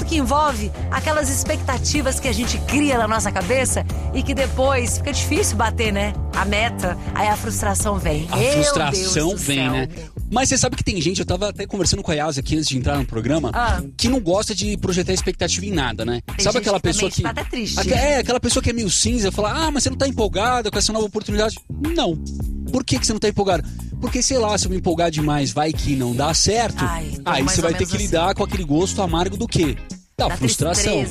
que envolve aquelas expectativas que a gente cria na nossa cabeça e que depois fica difícil bater, né? A meta, aí a frustração vem. A frustração vem, né? Mas você sabe que tem gente, eu tava até conversando com a Yas aqui antes de entrar no programa, que não gosta de projetar expectativa em nada, né? Tem sabe gente aquela pessoa que... Tá até triste. Aquela pessoa que é meio cinza, fala, mas você não tá empolgada com essa nova oportunidade. Não. Por que você não tá empolgado? Porque, sei lá, se eu me empolgar demais, vai que não dá certo, aí você vai ter que lidar com aquele gosto amargo do quê? Da frustração.